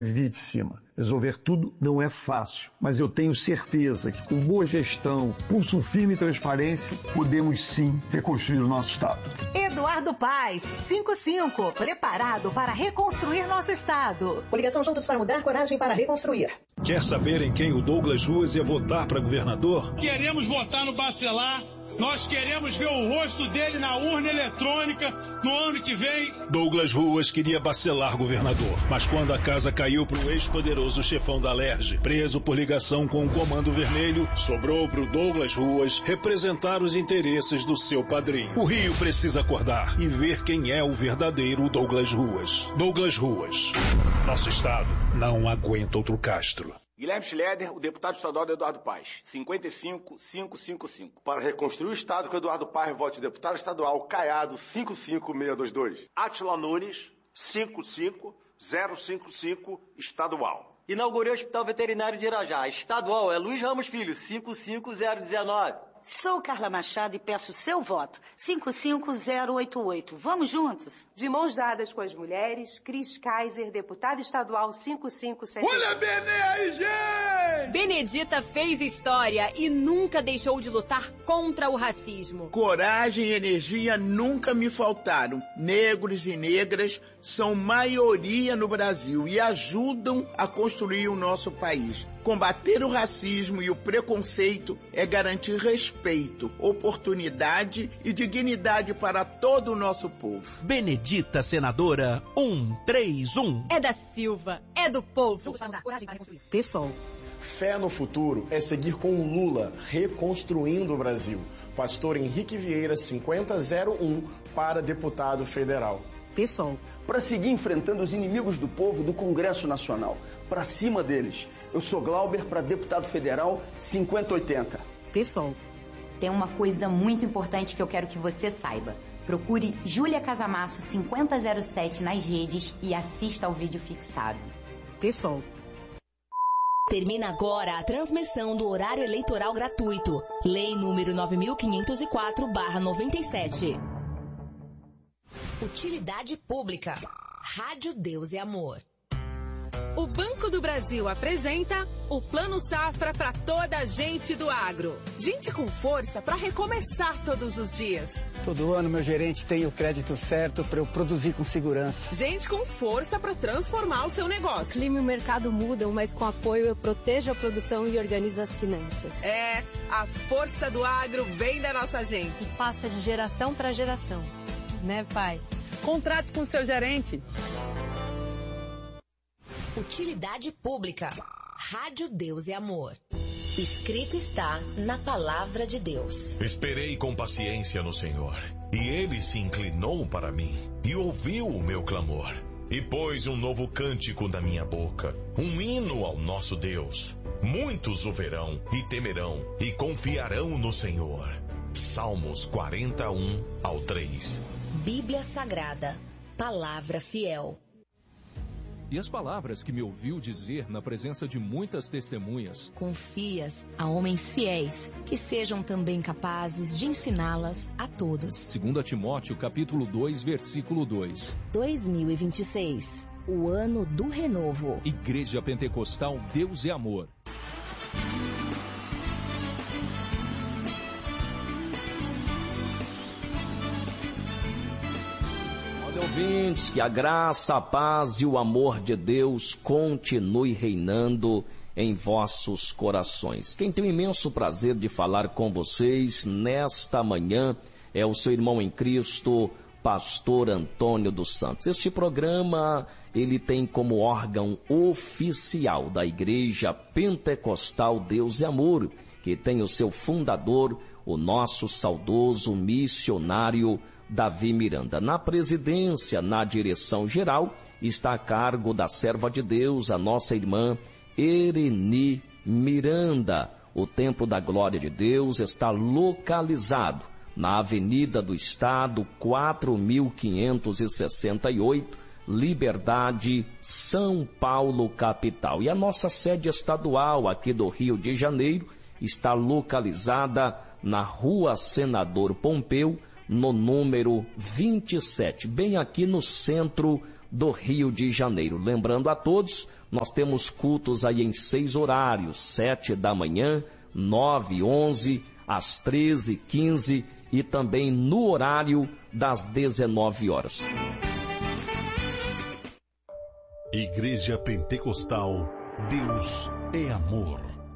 Vi de cima. Resolver tudo não é fácil, mas eu tenho certeza que com boa gestão, pulso firme e transparência, podemos sim reconstruir o nosso Estado. Eduardo Paes, 55, preparado para reconstruir nosso Estado. Coligação Juntos para Mudar, coragem para reconstruir. Quer saber em quem o Douglas Ruas ia votar para governador? Queremos votar no Bacelar. Nós queremos ver o rosto dele na urna eletrônica no ano que vem. Douglas Ruas queria Bacelar governador, mas quando a casa caiu para o ex-poderoso chefão da Alerj, preso por ligação com o Comando Vermelho, sobrou para o Douglas Ruas representar os interesses do seu padrinho. O Rio precisa acordar e ver quem é o verdadeiro Douglas Ruas. Douglas Ruas. Nosso Estado não aguenta outro Castro. Guilherme Schleder, o deputado estadual do Eduardo Paes, 55-555. Para reconstruir o Estado com Eduardo Paes, vote deputado estadual Caiado, 55622. Átila Nunes, 55055, estadual. Inaugurei o Hospital Veterinário de Irajá, estadual, é Luiz Ramos Filho, 55019. Sou Carla Machado e peço seu voto. 55088. Vamos juntos? De mãos dadas com as mulheres, Cris Kaiser, deputada estadual 5570. Olha a Benê aí, gente! Benedita fez história e nunca deixou de lutar contra o racismo. Coragem e energia nunca me faltaram. Negros e negras são maioria no Brasil e ajudam a construir o nosso país. Combater o racismo e o preconceito é garantir respeito, oportunidade e dignidade para todo o nosso povo. Benedita, senadora 131. É da Silva, é do povo. Pessoal. Fé no futuro é seguir com o Lula, reconstruindo o Brasil. Pastor Henrique Vieira, 5001, para deputado federal. Pessoal. Para seguir enfrentando os inimigos do povo do Congresso Nacional. Para cima deles. Eu sou Glauber para deputado federal 5080. Pessoal. Tem uma coisa muito importante que eu quero que você saiba. Procure Júlia Casamasso 5007 nas redes e assista ao vídeo fixado. Pessoal. Termina agora a transmissão do horário eleitoral gratuito. Lei número 9504/97. Utilidade pública. Rádio Deus e Amor. O Banco do Brasil apresenta o Plano Safra para toda a gente do agro. Gente com força para recomeçar todos os dias. Todo ano meu gerente tem o crédito certo para eu produzir com segurança. Gente com força para transformar o seu negócio. Clima e o mercado mudam, mas com apoio eu protejo a produção e organizo as finanças. É, a força do agro vem da nossa gente. E passa de geração para geração. Né, pai? Contrate com seu gerente. Utilidade pública. Rádio Deus e Amor. Escrito está na palavra de Deus. Esperei com paciência no Senhor, e Ele se inclinou para mim, e ouviu o meu clamor, e pôs um novo cântico na minha boca, um hino ao nosso Deus. Muitos o verão, e temerão, e confiarão no Senhor. Salmos 41-3. Bíblia Sagrada, palavra fiel. E as palavras que me ouviu dizer na presença de muitas testemunhas. Confias a homens fiéis, que sejam também capazes de ensiná-las a todos. 2 Timóteo, capítulo 2, versículo 2. 2026, o ano do renovo. Igreja Pentecostal Deus e Amor. Ouvintes, que a graça, a paz e o amor de Deus continue reinando em vossos corações. Quem tem o imenso prazer de falar com vocês nesta manhã é o seu irmão em Cristo, Pastor Antônio dos Santos. Este programa, ele tem como órgão oficial da Igreja Pentecostal Deus e Amor, que tem o seu fundador, o nosso saudoso missionário Davi Miranda. Na presidência, na direção geral, está a cargo da serva de Deus, a nossa irmã Ereni Miranda. O Templo da Glória de Deus está localizado na Avenida do Estado, 4568, Liberdade, São Paulo, capital. E a nossa sede estadual aqui do Rio de Janeiro está localizada na Rua Senador Pompeu, no número 27, bem aqui no centro do Rio de Janeiro. Lembrando a todos, nós temos cultos aí em 6 horários, 7 da manhã, 9, 11, às 13, 15 e também no horário das 19 horas. Igreja Pentecostal, Deus é amor.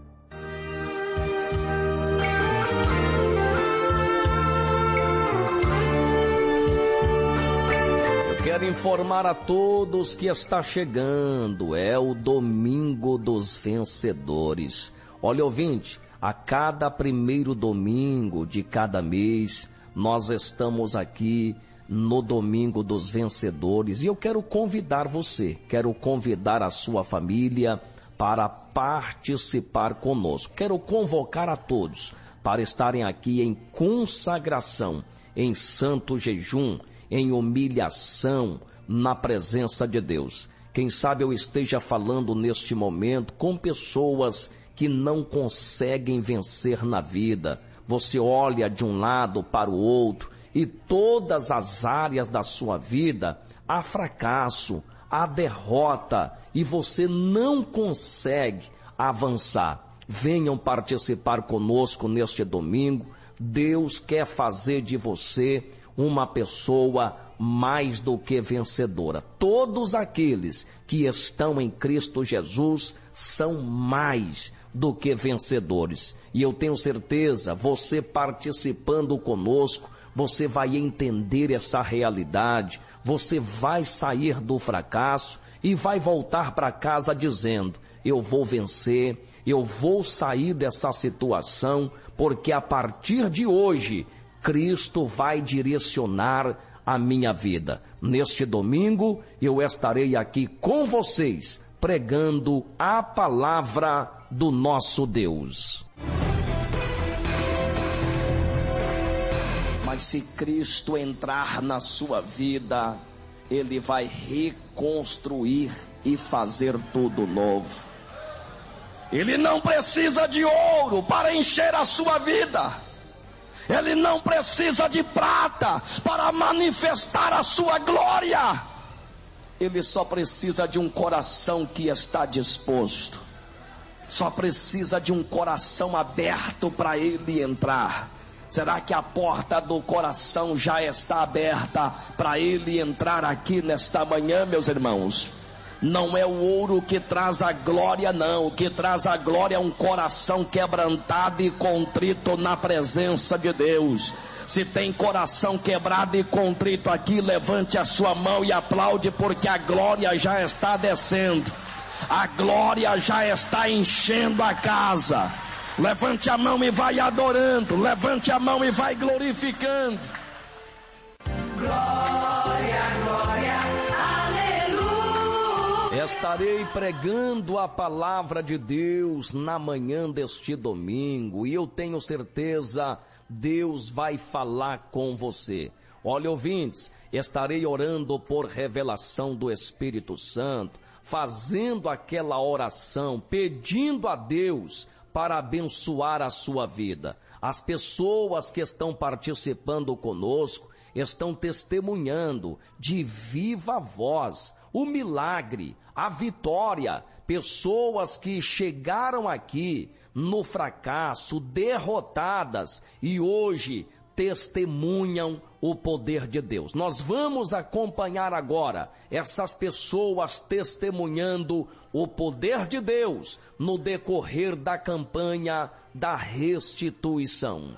Eu quero informar a todos que está chegando, é o Domingo dos Vencedores. Olha, ouvinte, a cada primeiro domingo de cada mês, nós estamos aqui no Domingo dos Vencedores e eu quero convidar você, quero convidar a sua família para participar conosco. Quero convocar a todos para estarem aqui em consagração, em santo jejum, em humilhação, na presença de Deus. Quem sabe eu esteja falando neste momento com pessoas que não conseguem vencer na vida. Você olha de um lado para o outro e todas as áreas da sua vida há fracasso, há derrota e você não consegue avançar. Venham participar conosco neste domingo. Deus quer fazer de você uma pessoa mais do que vencedora. Todos aqueles que estão em Cristo Jesus são mais do que vencedores. E eu tenho certeza, você participando conosco, você vai entender essa realidade, você vai sair do fracasso e vai voltar para casa dizendo: eu vou vencer, eu vou sair dessa situação, porque a partir de hoje, Cristo vai direcionar a minha vida. Neste domingo, eu estarei aqui com vocês, pregando a palavra do nosso Deus. Mas se Cristo entrar na sua vida, Ele vai reconstruir e fazer tudo novo. Ele não precisa de ouro para encher a sua vida. Ele não precisa de prata para manifestar a sua glória. Ele só precisa de um coração que está disposto. Só precisa de um coração aberto para ele entrar. Será que a porta do coração já está aberta para ele entrar aqui nesta manhã, meus irmãos? Não é o ouro que traz a glória, não. O que traz a glória é um coração quebrantado e contrito na presença de Deus. Se tem coração quebrado e contrito aqui, levante a sua mão e aplaude, porque a glória já está descendo. A glória já está enchendo a casa. Levante a mão e vai adorando. Levante a mão e vai glorificando. Glória, glória, aleluia. Estarei pregando a palavra de Deus na manhã deste domingo. E eu tenho certeza, Deus vai falar com você. Olha, ouvintes, estarei orando por revelação do Espírito Santo, fazendo aquela oração, pedindo a Deus para abençoar a sua vida. As pessoas que estão participando conosco estão testemunhando de viva voz o milagre, a vitória. Pessoas que chegaram aqui no fracasso, derrotadas, e hoje testemunham o poder de Deus. Nós vamos acompanhar agora essas pessoas testemunhando o poder de Deus no decorrer da campanha da restituição.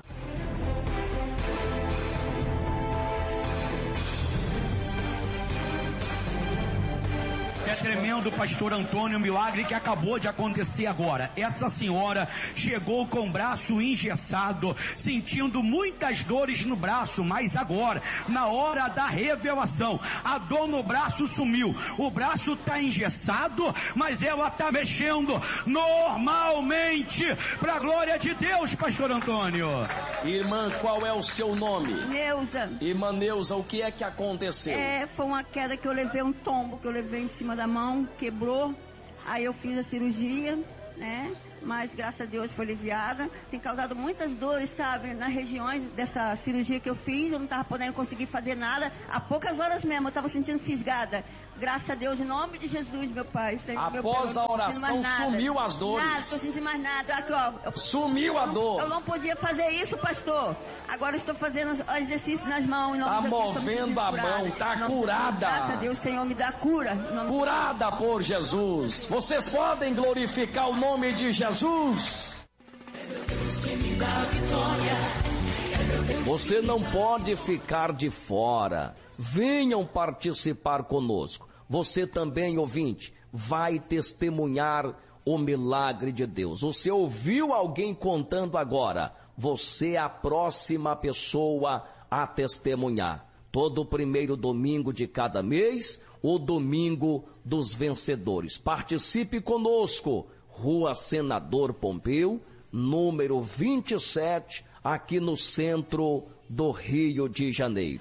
É tremendo, pastor Antônio, o milagre que acabou de acontecer agora. Essa senhora chegou com o braço engessado, sentindo muitas dores no braço, mas agora, na hora da revelação, a dor no braço sumiu. O braço está engessado, mas ela está mexendo normalmente, para a glória de Deus, pastor Antônio. Irmã, qual é o seu nome? Neuza. Irmã Neuza, o que é que aconteceu? Foi uma queda que eu levei, um tombo que eu levei em cima da mão, quebrou, aí eu fiz a cirurgia né? Mas graças a Deus foi aliviada. Tem causado muitas dores, sabe, nas regiões dessa cirurgia que eu fiz. Eu não estava podendo conseguir fazer nada. Há poucas horas mesmo eu estava sentindo fisgada. Graças a Deus, em nome de Jesus, meu Pai. Senhor, após a oração, sumiu as dores. Nada, estou sentindo mais nada. Aqui, ó, sumiu a dor. Eu não podia fazer isso, pastor. Agora estou fazendo exercício nas mãos. Está movendo a mão, está curada. Graças a Deus, Senhor, me dá cura. Curada por Jesus. Vocês podem glorificar o nome de Jesus. Você não pode ficar de fora. Venham participar conosco. Você também, ouvinte, vai testemunhar o milagre de Deus. Você ouviu alguém contando agora? Você é a próxima pessoa a testemunhar. Todo primeiro domingo de cada mês, o domingo dos vencedores. Participe conosco. Rua Senador Pompeu, número 27, aqui no centro do Rio de Janeiro.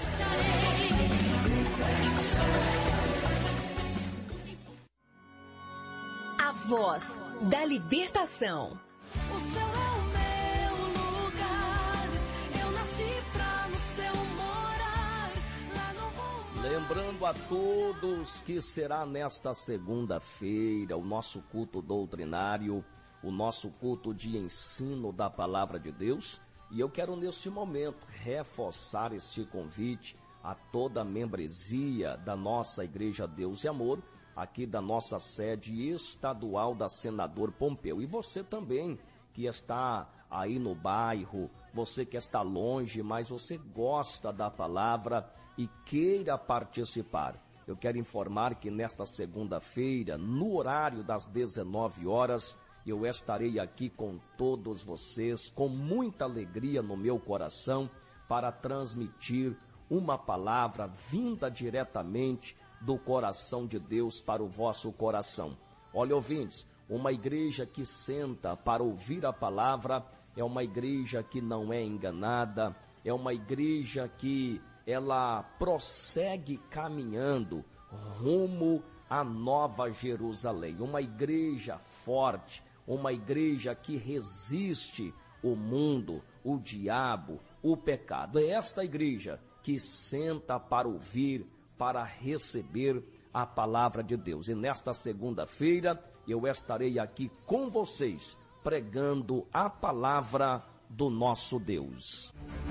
A voz da libertação. O céu é o meu lugar, eu nasci pra no céu morar, lá não vou mais. Lembrando a todos que será nesta segunda-feira o nosso culto doutrinário, o nosso culto de ensino da palavra de Deus. E eu quero neste momento reforçar este convite a toda a membresia da nossa Igreja Deus e Amor, aqui da nossa sede estadual da Senador Pompeu. E você também que está aí no bairro, você que está longe, mas você gosta da palavra e queira participar. Eu quero informar que nesta segunda-feira, no horário das 19 horas, eu estarei aqui com todos vocês, com muita alegria no meu coração, para transmitir uma palavra vinda diretamente do coração de Deus para o vosso coração. Olha, ouvintes, uma igreja que senta para ouvir a palavra é uma igreja que não é enganada, é uma igreja que ela prossegue caminhando rumo à Nova Jerusalém, uma igreja forte, uma igreja que resiste o mundo, o diabo, o pecado. É esta igreja que senta para ouvir, para receber a palavra de Deus. E nesta segunda-feira eu estarei aqui com vocês, pregando a palavra do nosso Deus.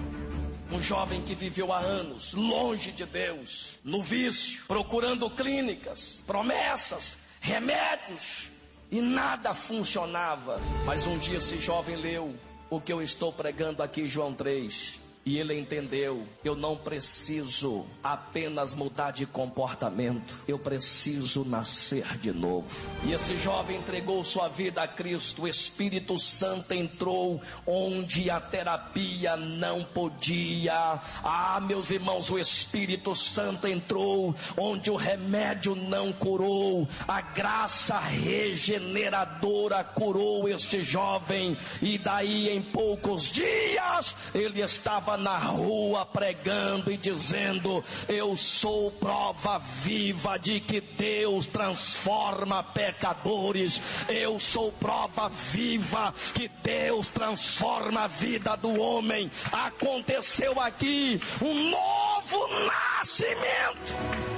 Um jovem que viveu há anos longe de Deus, no vício, procurando clínicas, promessas, remédios, e nada funcionava. Mas um dia esse jovem leu o que eu estou pregando aqui, João 3. E ele entendeu, eu não preciso apenas mudar de comportamento, eu preciso nascer de novo. E esse jovem entregou sua vida a Cristo, o Espírito Santo entrou onde a terapia não podia. Ah, meus irmãos, o Espírito Santo entrou onde o remédio não curou. A graça regeneradora curou este jovem. E daí em poucos dias ele estava na rua pregando e dizendo: eu sou prova viva de que Deus transforma pecadores, eu sou prova viva que Deus transforma a vida do homem. Aconteceu aqui um novo nascimento.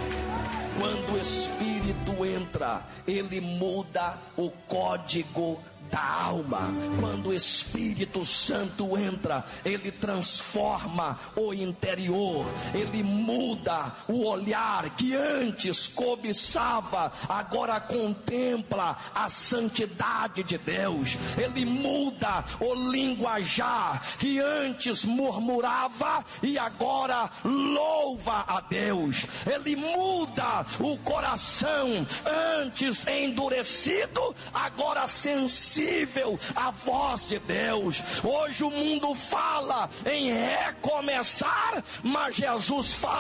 Quando o Espírito entra, ele muda o código da alma. Quando o Espírito Santo entra, ele transforma o interior, ele muda o olhar que antes cobiçava, agora contempla a santidade de Deus. Ele muda o linguajar que antes murmurava e agora louva a Deus. Ele muda o coração antes endurecido, agora sensível a voz de Deus. Hoje o mundo fala em recomeçar, mas Jesus fala